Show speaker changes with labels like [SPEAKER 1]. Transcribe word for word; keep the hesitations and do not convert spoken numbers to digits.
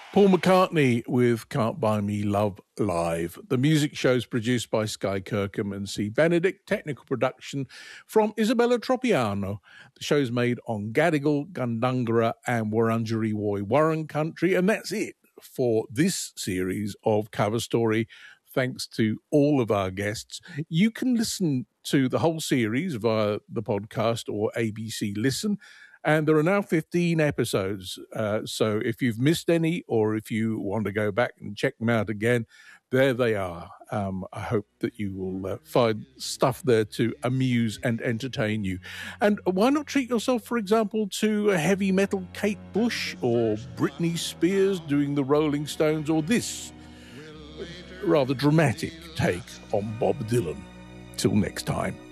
[SPEAKER 1] Paul McCartney with Can't Buy Me Love Live. The music show is produced by Sky Kirkham and C. Benedict. Technical production from Isabella Tropiano. The show is made on Gadigal, Gundungara and Wurundjeri Woi Wurrung country. And that's it for this series of Cover Story. Thanks to all of our guests. You can listen to the whole series via the podcast or A B C Listen. And there are now fifteen episodes. Uh, so if you've missed any or if you want to go back and check them out again, there they are. Um, I hope that you will uh, find stuff there to amuse and entertain you. And why not treat yourself, for example, to a heavy metal Kate Bush or Britney Spears doing the Rolling Stones, or this rather dramatic take on Bob Dylan. Till next time.